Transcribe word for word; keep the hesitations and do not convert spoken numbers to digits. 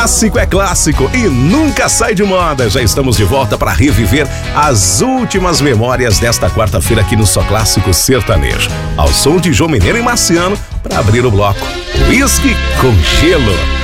Clássico é clássico e nunca sai de moda. Já estamos de volta para reviver as últimas memórias desta quarta-feira aqui no Só Clássico Sertanejo. Ao som de João Mineiro e Marciano para abrir o bloco. Whisky com Gelo.